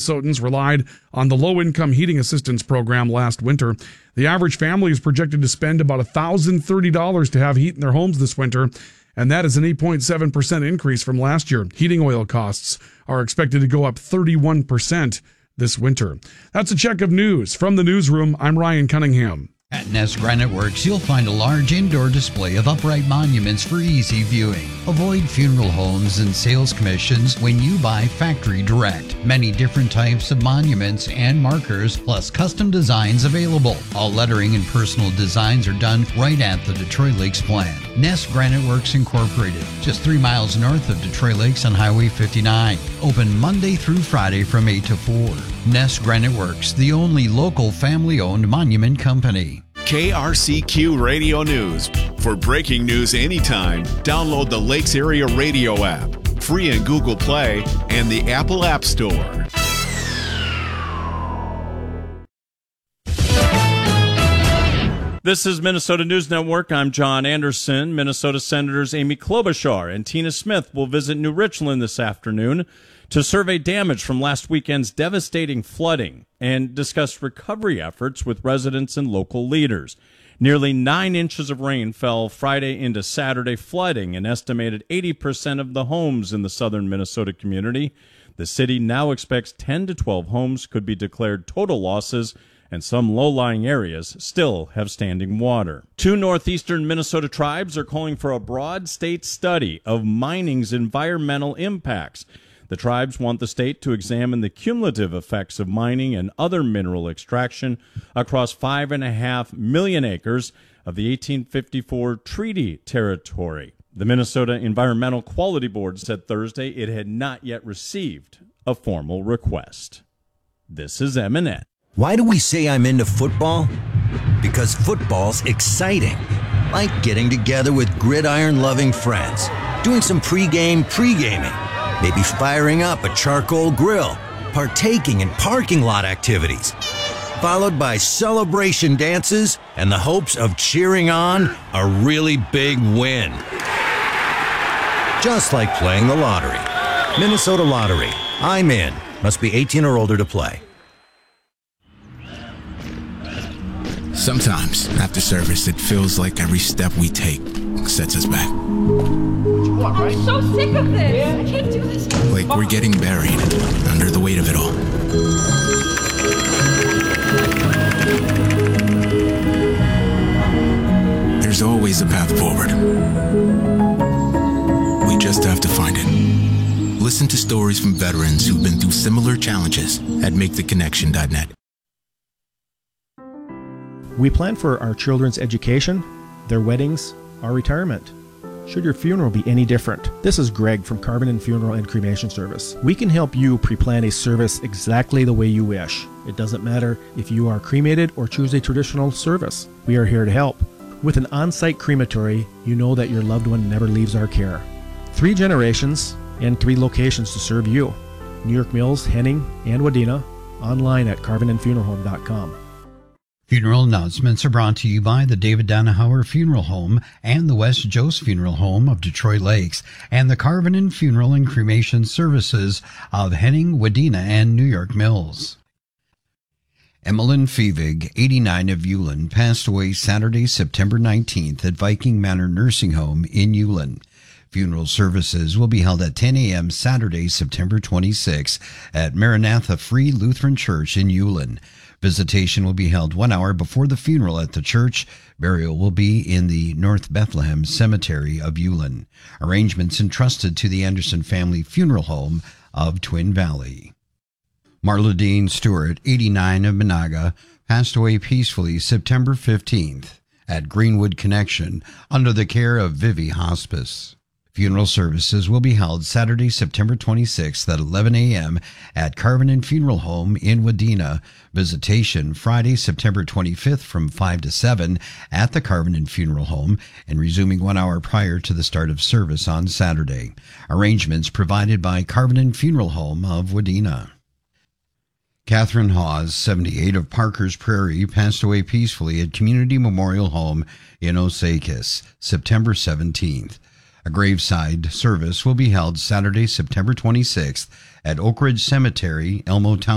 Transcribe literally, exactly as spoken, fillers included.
Minnesotans relied on the low-income heating assistance program last winter. The average family is projected to spend about one thousand thirty dollars to have heat in their homes this winter, and that is an eight point seven percent increase from last year. Heating oil costs are expected to go up thirty-one percent this winter. That's a check of news. From the newsroom, I'm Ryan Cunningham. At Ness Granite Works, you'll find a large indoor display of upright monuments for easy viewing. Avoid funeral homes and sales commissions when you buy factory direct. Many different types of monuments and markers, plus custom designs available. All lettering and personal designs are done right at the Detroit Lakes plant. Ness Granite Works Incorporated, just three miles north of Detroit Lakes on Highway fifty-nine. Open Monday through Friday from eight to four. Ness Granite Works, the only local family-owned monument company. K R C Q Radio News. For breaking news anytime, download the Lakes Area Radio app, free in Google Play and the Apple App Store. This is Minnesota News Network. I'm John Anderson. Minnesota Senators Amy Klobuchar and Tina Smith will visit New Richland this afternoon to survey damage from last weekend's devastating flooding and discuss recovery efforts with residents and local leaders. Nearly nine inches of rain fell Friday into Saturday, flooding an estimated eighty percent of the homes in the southern Minnesota community. The city now expects ten to twelve homes could be declared total losses, and some low-lying areas still have standing water. Two northeastern Minnesota tribes are calling for a broad state study of mining's environmental impacts. The tribes want the state to examine the cumulative effects of mining and other mineral extraction across five and a half million acres of the eighteen fifty-four treaty territory. The Minnesota Environmental Quality Board said Thursday it had not yet received a formal request. This is M and N. Why do we say I'm into football? Because football's exciting. Like getting together with gridiron-loving friends, doing some pregame pre-gaming, maybe firing up a charcoal grill, partaking in parking lot activities, followed by celebration dances and the hopes of cheering on a really big win. Just like playing the lottery. Minnesota Lottery. I'm in. Must be eighteen or older to play. Sometimes, after service, it feels like every step we take sets us back. I'm so sick of this. I can't do this. Like we're getting buried under the weight of it all. There's always a path forward. We just have to find it. Listen to stories from veterans who've been through similar challenges at make the connection dot net. We plan for our children's education, their weddings, our retirement. Should your funeral be any different? This is Greg from Carbon Funeral and Cremation Service. We can help you pre-plan a service exactly the way you wish. It doesn't matter if you are cremated or choose a traditional service. We are here to help. With an on-site crematory, you know that your loved one never leaves our care. Three generations and three locations to serve you. New York Mills, Henning, and Wadena. Online at carbon and funeral home dot com. Funeral announcements are brought to you by the David Donahauer Funeral Home and the West Jost Funeral Home of Detroit Lakes and the Carvinen Funeral and Cremation Services of Henning, Wadena, and New York Mills. Emmeline Fevig, eighty-nine, of Ulen, passed away Saturday, September nineteenth at Viking Manor Nursing Home in Ulen. Funeral services will be held at ten a.m. Saturday, September twenty-sixth at Maranatha Free Lutheran Church in Ulen. Visitation will be held one hour before the funeral at the church. Burial will be in the North Bethlehem Cemetery of Ulen. Arrangements entrusted to the Anderson Family Funeral Home of Twin Valley. Marla Dean Stewart, eighty-nine, of Monaga, passed away peacefully September fifteenth at Greenwood Connection under the care of Vivi Hospice. Funeral services will be held Saturday, September twenty-sixth at eleven a.m. at Carvinen Funeral Home in Wadena. Visitation Friday, September twenty-fifth from five to seven at the Carvinen Funeral Home and resuming one hour prior to the start of service on Saturday. Arrangements provided by Carvinen Funeral Home of Wadena. Catherine Hawes, seventy-eight, of Parker's Prairie, passed away peacefully at Community Memorial Home in Osakis, September seventeenth. A graveside service will be held Saturday, September twenty-sixth at Oak Ridge Cemetery, Elmo Town.